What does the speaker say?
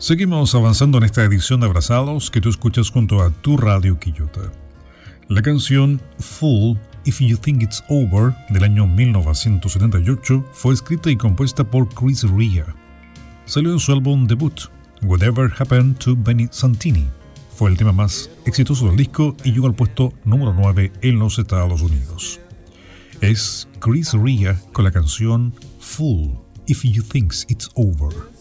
Seguimos avanzando en esta edición de Abrazados que tú escuchas junto a tu radio Quillota. La canción Fool If You Think It's Over del año 1978 fue escrita y compuesta por Chris Rea. Salió en su álbum debut, Whatever Happened to Benny Santini. Fue el tema más exitoso del disco y llegó al puesto número 9 en los Estados Unidos. Es Chris Rea con la canción Fool If You Think It's Over.